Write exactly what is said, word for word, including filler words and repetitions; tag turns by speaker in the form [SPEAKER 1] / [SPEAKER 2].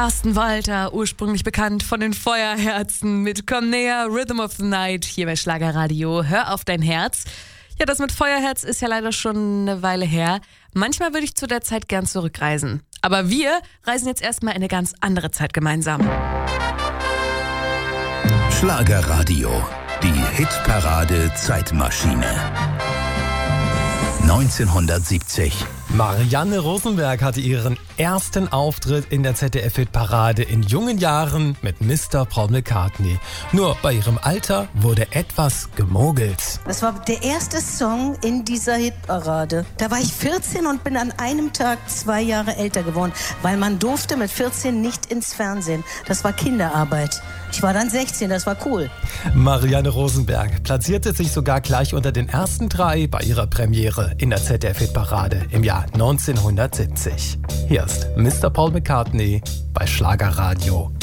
[SPEAKER 1] Carsten Walter, ursprünglich bekannt von den Feuerherzen mit Komm näher, Rhythm of the Night, hier bei Schlagerradio. Hör auf dein Herz. Ja, das mit Feuerherz ist ja leider schon eine Weile her. Manchmal würde ich zu der Zeit gern zurückreisen. Aber wir reisen jetzt erstmal in eine ganz andere Zeit gemeinsam.
[SPEAKER 2] Schlagerradio, die Hitparade Zeitmaschine. neunzehnhundertsiebzig.
[SPEAKER 3] Marianne Rosenberg hatte ihren ersten Auftritt in der Z D F-Hitparade in jungen Jahren mit Mister Paul McCartney. Nur bei ihrem Alter wurde etwas gemogelt.
[SPEAKER 4] Das war der erste Song in dieser Hitparade. Da war ich vierzehn und bin an einem Tag zwei Jahre älter geworden, weil man durfte mit vierzehn nicht ins Fernsehen. Das war Kinderarbeit. Ich war dann sechzehn, das war cool.
[SPEAKER 3] Marianne Rosenberg platzierte sich sogar gleich unter den ersten drei bei ihrer Premiere in der Z D F-Hitparade im Jahr neunzehnhundertsiebzig. Hier ist Mister Paul McCartney bei Schlagerradio.